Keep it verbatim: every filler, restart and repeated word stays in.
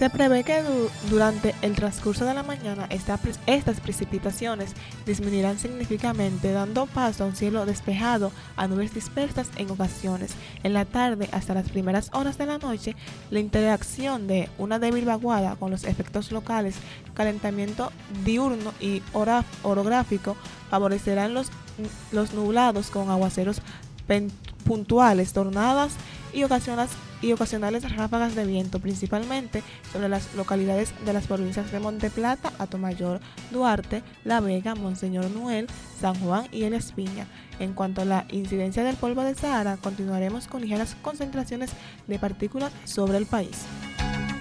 Se prevé que du- durante el transcurso de la mañana esta pre- estas precipitaciones disminuirán significativamente, dando paso a un cielo despejado a nubes dispersas en ocasiones. En la tarde hasta las primeras horas de la noche, la interacción de una débil vaguada con los efectos locales, calentamiento diurno y hora- orográfico favorecerán los, los nublados con aguaceros pen- puntuales, tornadas y ocasionas y ocasionales ráfagas de viento, principalmente sobre las localidades de las provincias de Monte Plata, Atomayor, Duarte, La Vega, Monseñor Noel, San Juan y El Espiña. En cuanto a la incidencia del polvo de Sahara, continuaremos con ligeras concentraciones de partículas sobre el país.